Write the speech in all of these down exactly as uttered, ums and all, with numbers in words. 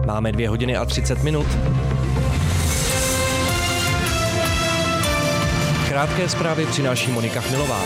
Máme dvě hodiny a třicet minut. Krátké zprávy přináší Monika Chmilová.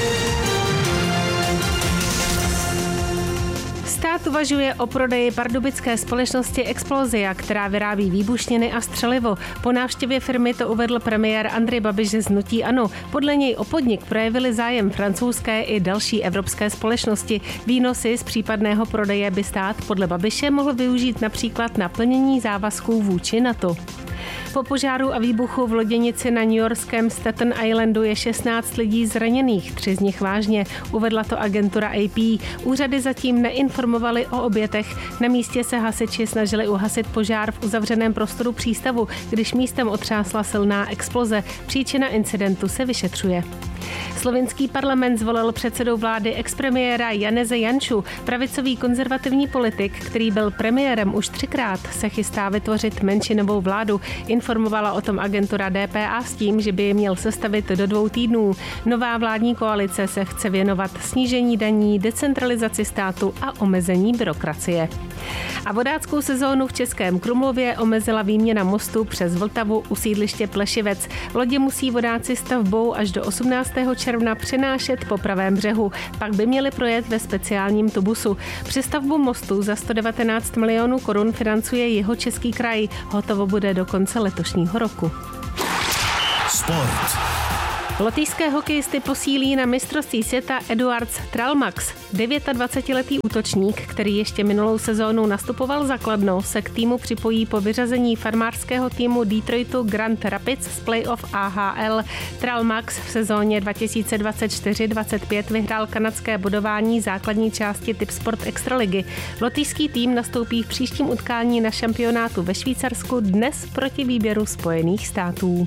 Stát uvažuje o prodeji pardubické společnosti Explosia, která vyrábí výbušniny a střelivo. Po návštěvě firmy to uvedl premiér Andrej Babiš z hnutí ANO. Podle něj o podnik projevili zájem francouzské i další evropské společnosti. Výnosy z případného prodeje by stát podle Babiše mohl využít například na plnění závazků vůči NATO. Po požáru a výbuchu v loděnici na newyorském Staten Islandu je šestnáct lidí zraněných, tři z nich vážně, uvedla to agentura A P. Úřady zatím neinformovaly o obětech. Na místě se hasiči snažili uhasit požár v uzavřeném prostoru přístavu, když místem otřásla silná exploze. Příčina incidentu se vyšetřuje. Slovinský parlament zvolil předsedou vlády expremiéra Janeze Janču. Pravicový konzervativní politik, který byl premiérem už třikrát, se chystá vytvořit menšinovou vládu. Informovala o tom agentura D P A s tím, že by ji měl sestavit do dvou týdnů. Nová vládní koalice se chce věnovat snížení daní, decentralizaci státu a omezení byrokracie. A vodáckou sezónu v Českém Krumlově omezila výměna mostu přes Vltavu u sídliště Plešivec. Lodě musí vodáci stavbou až do osmnáctého června přenášet po pravém břehu. Pak by měli projet ve speciálním tubusu. Přestavbu mostu za sto devatenáct milionů korun financuje Jihočeský kraj. Hotovo bude do konce letošního roku. Sport. Lotyšské hokejisty posílí na mistrovství světa Eduards Tralmax. dvacetidevítiletý útočník, který ještě minulou sezónu nastupoval za Kladno, se k týmu připojí po vyřazení farmářského týmu Detroitu Grand Rapids z playoff A H L. Tralmax v sezóně dva tisíce dvacet čtyři dvacet pět vyhrál kanadské bodování základní části Tipsport Extraligy. Lotyšský tým nastoupí v příštím utkání na šampionátu ve Švýcarsku dnes proti výběru Spojených států.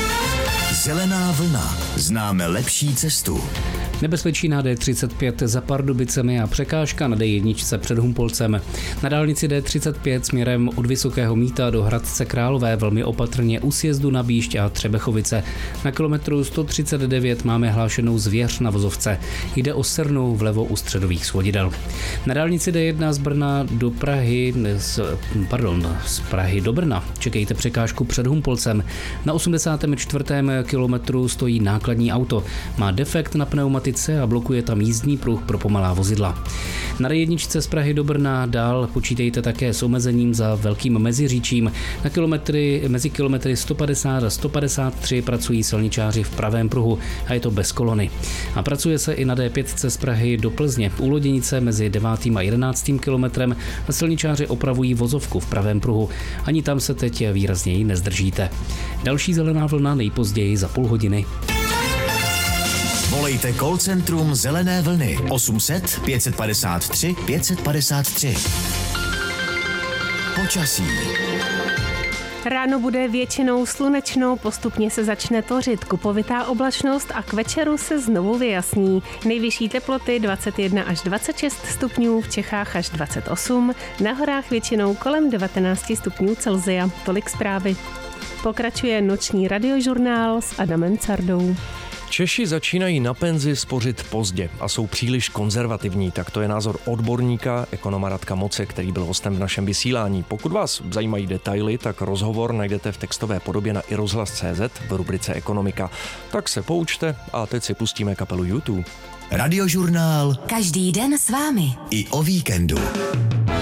Zelená vlna. Známe lepší cestu. Nebezpečí na D třicet pět za Pardubicemi a překážka na D jedna před Humpolcem. Na dálnici D třicet pět směrem od Vysokého Mýta do Hradce Králové velmi opatrně u sjezdu na Bíšť a Třebechovice. Na kilometru sto třicet devět máme hlášenou zvěř na vozovce. Jde o srnu vlevo u středových svodidel. Na dálnici D jedna z Brna do Prahy, z, pardon, z Prahy do Brna čekejte překážku před Humpolcem. Na osmdesátém čtvrtém kilometru stojí nákladní auto. Má defekt na pneumatice a blokuje tam jízdní pruh pro pomalá vozidla. Na D jedna z Prahy do Brna dál počítejte také s omezením za Velkým Meziříčím. Na kilometry, mezi kilometry sto padesát a sto padesát tři pracují silničáři v pravém pruhu a je to bez kolony. A pracuje se i na D pět z Prahy do Plzně. U Loděnice mezi devátým a jedenáctým kilometrem silničáři opravují vozovku v pravém pruhu. Ani tam se teď výrazněji nezdržíte. Další zelená vlna nejpozději za půl hodiny. Volejte call centrum Zelené vlny osm set pět padesát tři pět padesát tři. Počasí. Ráno bude většinou slunečno, postupně se začne tvořit kupovitá oblačnost a k večeru se znovu vyjasní. Nejvyšší teploty dvacet jedna až dvacet šest stupňů, v Čechách až dvacet osm, na horách většinou kolem devatenáct stupňů Celsia. Tolik zprávy. Pokračuje noční radiožurnál s Adamem Cardou. Češi začínají na penzi spořit pozdě a jsou příliš konzervativní, tak to je názor odborníka, ekonoma Radka Moce, který byl hostem v našem vysílání. Pokud vás zajímají detaily, tak rozhovor najdete v textové podobě na i rozhlas tečka cé zet v rubrice Ekonomika. Tak se poučte a teď si pustíme kapelu U dva. Radiožurnál. Každý den s vámi. I o víkendu.